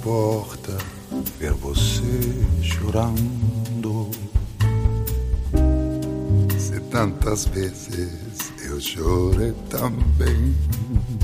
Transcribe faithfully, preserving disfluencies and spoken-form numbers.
importa ver você chorando. Se tantas vezes eu chorei também.